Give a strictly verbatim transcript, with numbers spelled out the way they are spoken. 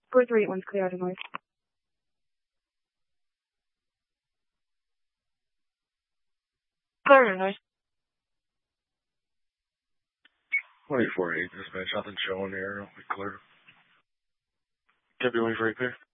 four three eight one's clear out of noise. Clear out of noise. twenty-four eight, dispatch, nothing showing here. We clear. Copy one four eight clear.